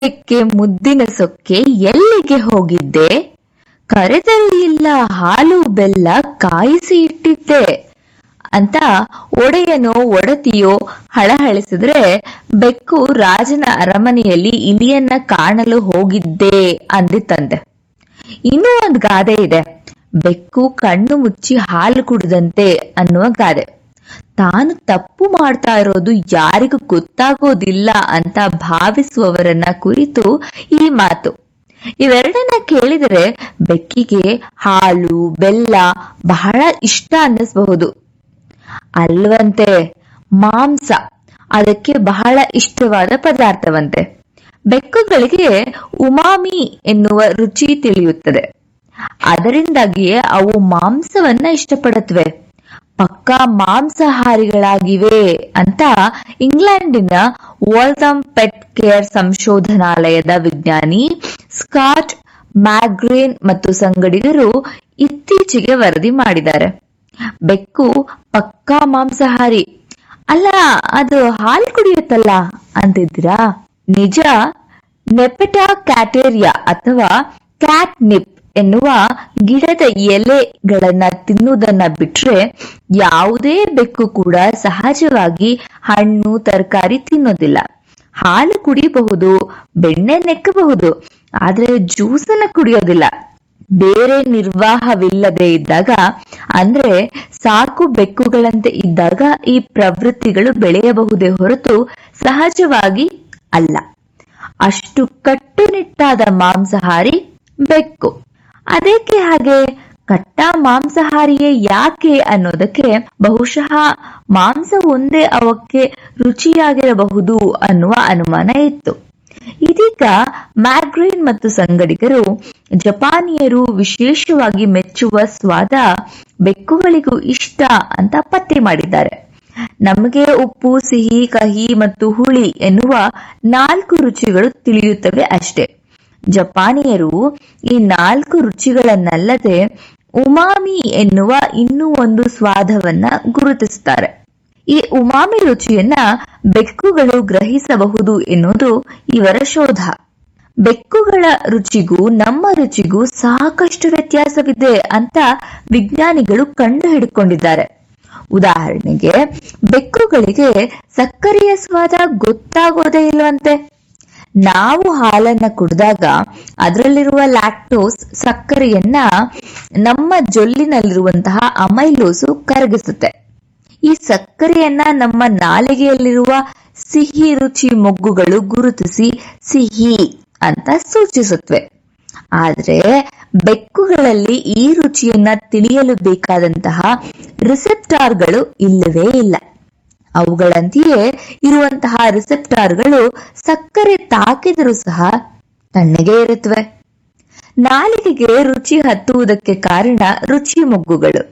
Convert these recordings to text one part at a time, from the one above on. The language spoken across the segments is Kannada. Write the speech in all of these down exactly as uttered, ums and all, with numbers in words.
ಬೆಕ್ಕೆ ಮುದ್ದಿನ ಸೊಕ್ಕೆ ಎಲ್ಲಿಗೆ ಹೋಗಿದ್ದೆ? ಕರೆದರೂ ಇಲ್ಲ ಹಾಲು ಬೆಲ್ಲ ಕಾಯಿಸಿ ಇಟ್ಟಿದ್ದೆ ಅಂತ ಒಡೆಯನೋ ಒಡತಿಯೋ ಹಳಹಳಿಸಿದ್ರೆ ಬೆಕ್ಕು ರಾಜನ ಅರಮನೆಯಲ್ಲಿ ಇಲಿಯನ್ನ ಕಾಣಲು ಹೋಗಿದ್ದೆ ಅಂದಿತ್ತಂತೆ. ಇನ್ನೂ ಒಂದು ಗಾದೆ ಇದೆ, ಬೆಕ್ಕು ಕಣ್ಣು ಮುಚ್ಚಿ ಹಾಲು ಕುಡಿದಂತೆ ಅನ್ನುವ ಗಾದೆ. ತಾನು ತಪ್ಪು ಮಾಡ್ತಾ ಇರೋದು ಯಾರಿಗೂ ಗೊತ್ತಾಗೋದಿಲ್ಲ ಅಂತ ಭಾವಿಸುವವರನ್ನ ಕುರಿತು ಈ ಮಾತು. ಇವೆರಡನ್ನ ಕೇಳಿದರೆ ಬೆಕ್ಕಿಗೆ ಹಾಲು ಬೆಲ್ಲ ಬಹಳ ಇಷ್ಟ ಅನ್ನಿಸಬಹುದು. ಅಲ್ವಂತೆ, ಮಾಂಸ ಅದಕ್ಕೆ ಬಹಳ ಇಷ್ಟವಾದ ಪದಾರ್ಥವಂತೆ. ಬೆಕ್ಕುಗಳಿಗೆ ಉಮಾಮಿ ಎನ್ನುವ ರುಚಿ ತಿಳಿಯುತ್ತದೆ. ಅದರಿಂದಾಗಿಯೇ ಅವು ಮಾಂಸವನ್ನ ಇಷ್ಟಪಡುತ್ತವೆ. ಪಕ್ಕಾ ಮಾಂಸಾಹಾರಿಗಳಾಗಿವೆ ಅಂತ ಇಂಗ್ಲೆಂಡಿನ ವಾಲ್ಥಮ್ ಪೆಟ್ ಕೇರ್ ಸಂಶೋಧನಾಲಯದ ವಿಜ್ಞಾನಿ ಸ್ಕಾಟ್ ಮ್ಯಾಕ್ಗ್ರೇನ್ ಮತ್ತು ಸಂಗಡಿಗರು ಇತ್ತೀಚೆಗೆ ವರದಿ ಮಾಡಿದ್ದಾರೆ. ಬೆಕ್ಕು ಪಕ್ಕಾ ಮಾಂಸಾಹಾರಿ ಅಲ್ಲ, ಅದು ಹಾಲು ಕುಡಿಯುತ್ತಲ್ಲ ಅಂತಿದ್ದೀರಾ? ನಿಜ. ನೆಪೆಟಾ ಕ್ಯಾಟೇರಿಯಾ ಅಥವಾ ಕ್ಯಾಟ್ ನಿಪ್ ಎನ್ನುವ ಗಿಡದ ಎಲೆಗಳನ್ನ ತಿನ್ನುವುದನ್ನ ಬಿಟ್ರೆ ಯಾವುದೇ ಬೆಕ್ಕು ಕೂಡ ಸಹಜವಾಗಿ ಹಣ್ಣು ತರಕಾರಿ ತಿನ್ನೋದಿಲ್ಲ. ಹಾಲು ಕುಡಿಯಬಹುದು, ಬೆಣ್ಣೆ ನೆಕ್ಕಬಹುದು, ಆದ್ರೆ ಜ್ಯೂಸನ್ನ ಕುಡಿಯೋದಿಲ್ಲ. ಬೇರೆ ನಿರ್ವಾಹವಿಲ್ಲದೆ ಇದ್ದಾಗ, ಅಂದ್ರೆ ಸಾಕು ಬೆಕ್ಕುಗಳಂತೆ ಇದ್ದಾಗ ಈ ಪ್ರವೃತ್ತಿಗಳು ಬೆಳೆಯಬಹುದೇ ಹೊರತು ಸಹಜವಾಗಿ ಅಲ್ಲ. ಅಷ್ಟು ಕಟ್ಟುನಿಟ್ಟಾದ ಮಾಂಸಾಹಾರಿ ಬೆಕ್ಕು. ಅದೇಕೆ ಹಾಗೆ? ಕಟ್ಟ ಮಾಂಸಾಹಾರಿಯೇ ಯಾಕೆ ಅನ್ನೋದಕ್ಕೆ ಬಹುಶಃ ಮಾಂಸ ಒಂದೇ ಅವಕ್ಕೆ ರುಚಿಯಾಗಿರಬಹುದು ಅನ್ನುವ ಅನುಮಾನ ಇತ್ತು. ಇದೀಗ ಮ್ಯಾಕ್ಗ್ರೇನ್ ಮತ್ತು ಸಂಗಡಿಗರು ಜಪಾನಿಯರು ವಿಶೇಷವಾಗಿ ಮೆಚ್ಚುವ ಸ್ವಾದ ಬೆಕ್ಕುಗಳಿಗೂ ಇಷ್ಟ ಅಂತ ಪತ್ತೆ ಮಾಡಿದ್ದಾರೆ. ನಮಗೆ ಉಪ್ಪು, ಸಿಹಿ, ಕಹಿ ಮತ್ತು ಹುಳಿ ಎನ್ನುವ ನಾಲ್ಕು ರುಚಿಗಳು ತಿಳಿಯುತ್ತವೆ ಅಷ್ಟೇ. ಜಪಾನಿಯರು ಈ ನಾಲ್ಕು ರುಚಿಗಳನ್ನಲ್ಲದೆ ಉಮಾಮಿ ಎನ್ನುವ ಇನ್ನೂ ಒಂದು ಸ್ವಾದವನ್ನ ಗುರುತಿಸುತ್ತಾರೆ. ಈ ಉಮಾಮಿ ರುಚಿಯನ್ನ ಬೆಕ್ಕುಗಳು ಗ್ರಹಿಸಬಹುದು ಎನ್ನುವುದು ಇವರ ಶೋಧ. ಬೆಕ್ಕುಗಳ ರುಚಿಗೂ ನಮ್ಮ ರುಚಿಗೂ ಸಾಕಷ್ಟು ವ್ಯತ್ಯಾಸವಿದೆ ಅಂತ ವಿಜ್ಞಾನಿಗಳು ಕಂಡು ಹಿಡಿಕೊಂಡಿದ್ದಾರೆ. ಉದಾಹರಣೆಗೆ, ಬೆಕ್ಕುಗಳಿಗೆ ಸಕ್ಕರೆಯ ಸ್ವಾದ ಗೊತ್ತಾಗೋದೇ ಇಲ್ವಂತೆ. ನಾವು ಹಾಲನ್ನ ಕುಡಿದಾಗ ಅದರಲ್ಲಿರುವ ಲ್ಯಾಕ್ಟೋಸ್ ಸಕ್ಕರೆಯನ್ನ ನಮ್ಮ ಜೊಲ್ಲಿನಲ್ಲಿರುವಂತಹ ಅಮೈಲೋಸು ಕರಗಿಸುತ್ತೆ. ಈ ಸಕ್ಕರೆಯನ್ನ ನಮ್ಮ ನಾಲಿಗೆಯಲ್ಲಿರುವ ಸಿಹಿ ರುಚಿ ಮೊಗ್ಗುಗಳು ಗುರುತಿಸಿ ಸಿಹಿ ಅಂತ ಸೂಚಿಸುತ್ತವೆ. ಆದ್ರೆ ಬೆಕ್ಕುಗಳಲ್ಲಿ ಈ ರುಚಿಯನ್ನ ತಿಳಿಯಲು ಬೇಕಾದಂತಹ ರಿಸೆಪ್ಟಾರ್ಗಳು ಇಲ್ಲವೇ ಇಲ್ಲ. ಅವುಗಳಂತೆಯೇ ಇರುವಂತಹ ರಿಸೆಪ್ಟಾರ್ಗಳು ಸಕ್ಕರೆ ತಾಕಿದರೂ ಸಹ ತಣ್ಣಗೆ ಇರುತ್ತವೆ. ನಾಲಿಗೆಗೆ ರುಚಿ ಹತ್ತುವುದಕ್ಕೆ ಕಾರಣ ರುಚಿ ಮೊಗ್ಗುಗಳು.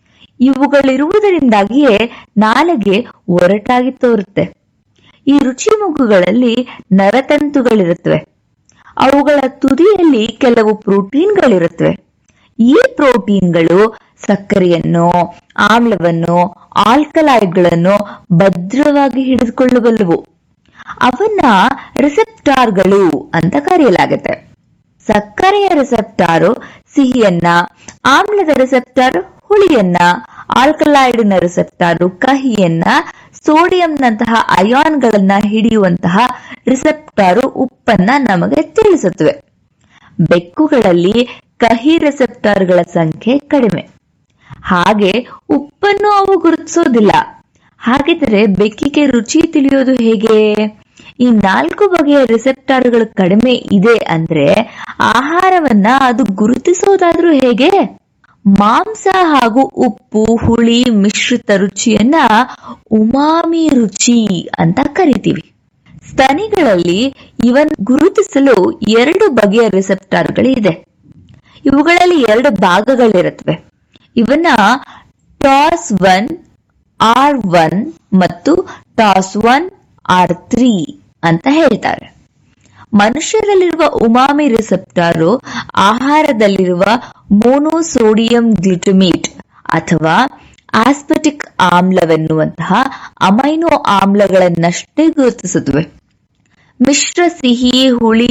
ಇವುಗಳಿರುವುದರಿಂದಾಗಿಯೇ ನಾಲಿಗೆ ಒರಟಾಗಿ ತೋರುತ್ತೆ. ಈ ರುಚಿ ಮೊಗ್ಗುಗಳಲ್ಲಿ ನರತಂತುಗಳಿರುತ್ತವೆ. ಅವುಗಳ ತುದಿಯಲ್ಲಿ ಕೆಲವು ಪ್ರೋಟೀನ್ಗಳಿರುತ್ತವೆ. ಈ ಪ್ರೋಟೀನ್ಗಳು ಸಕ್ಕರೆಯನ್ನು, ಆಮ್ಲವನ್ನು, ಆಲ್ಕಲಾಯ್ಡ್ಗಳನ್ನು ಭದ್ರವಾಗಿ ಹಿಡಿದುಕೊಳ್ಳಬಲ್ಲವು. ಅವನ್ನ ರಿಸೆಪ್ಟಾರ್ಗಳು ಅಂತ ಕರೆಯಲಾಗುತ್ತೆ. ಸಕ್ಕರೆಯ ರಿಸೆಪ್ಟಾರು ಸಿಹಿಯನ್ನ, ಆಮ್ಲದ ರಿಸೆಪ್ಟಾರ್ ಹುಳಿಯನ್ನ, ಆಲ್ಕಲಾಯ್ಡ್ನ ರಿಸೆಪ್ಟಾರು ಕಹಿಯನ್ನ, ಸೋಡಿಯಂನಂತಹ ಅಯಾನ್ಗಳನ್ನ ಹಿಡಿಯುವಂತಹ ರಿಸೆಪ್ಟಾರು ಉಪ್ಪನ್ನ ನಮಗೆ ತಿಳಿಸುತ್ತವೆ. ಬೆಕ್ಕುಗಳಲ್ಲಿ ಕಹಿ ರಿಸೆಪ್ಟಾರ್ಗಳ ಸಂಖ್ಯೆ ಕಡಿಮೆ. ಹಾಗೆ ಉಪ್ಪನ್ನು ಅವು ಗುರುತಿಸೋದಿಲ್ಲ. ಹಾಗಿದ್ರೆ ಬೆಕ್ಕಿಗೆ ರುಚಿ ತಿಳಿಯೋದು ಹೇಗೆ? ಈ ನಾಲ್ಕು ಬಗೆಯ ರಿಸೆಪ್ಟಾರ್ಗಳು ಕಡಿಮೆ ಇದೆ ಅಂದ್ರೆ ಆಹಾರವನ್ನ ಅದು ಗುರುತಿಸೋದಾದ್ರೂ ಹೇಗೆ? ಮಾಂಸ ಹಾಗೂ ಉಪ್ಪು ಹುಳಿ ಮಿಶ್ರಿತ ರುಚಿಯನ್ನ ಉಮಾಮಿ ರುಚಿ ಅಂತ ಕರಿತೀವಿ. ಸ್ತನಿಗಳಲ್ಲಿ ಇವನ್ ಗುರುತಿಸಲು ಎರಡು ಬಗೆಯ ರಿಸೆಪ್ಟಾರ್ಗಳಿದೆ. ಇವುಗಳಲ್ಲಿ ಎರಡು ಭಾಗಗಳಿರುತ್ತವೆ. ಇವನ್ನ ಟಾಸ್ ಒನ್ ಆರ್ ಒನ್ ಮತ್ತು ಟಾಸ್ ಒನ್ ಆರ್ ತ್ರೀ ಅಂತ ಹೇಳ್ತಾರೆ. ಮನುಷ್ಯರಲ್ಲಿರುವ ಉಮಾಮಿ ರಿಸೆಪ್ಟಾರು ಆಹಾರದಲ್ಲಿರುವ ಮೋನೋಸೋಡಿಯಂ ಗ್ಲುಟಮೇಟ್ ಅಥವಾ ಆಸ್ಪಟಿಕ್ ಆಮ್ಲವೆನ್ನುವಂತಹ ಅಮೈನೋ ಆಮ್ಲಗಳನ್ನಷ್ಟೇ ಗುರುತಿಸುತ್ತವೆ. ಮಿಶ್ರ ಸಿಹಿ ಹುಳಿ